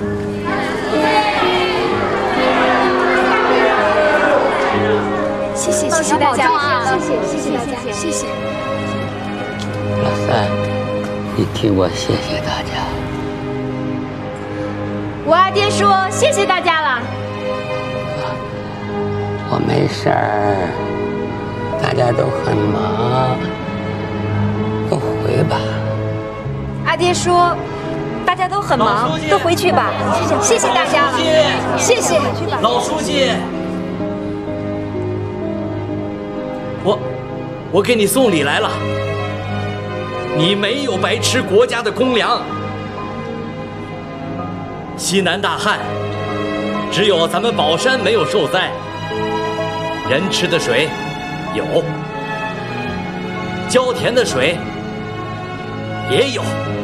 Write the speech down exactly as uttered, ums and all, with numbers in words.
谢谢，谢谢大家啊！谢谢，谢谢大家，谢谢。 老三，你替我谢谢大家。 我阿爹说谢谢大家了。 我没事儿，大家都很忙，都回吧。 阿爹说，大家都很忙，都回去吧。谢谢大家了，谢谢。 老书记，我我给你送礼来了。你没有白吃国家的公粮。西南大旱，只有咱们宝山没有受灾。人吃的水有，浇田的水也有。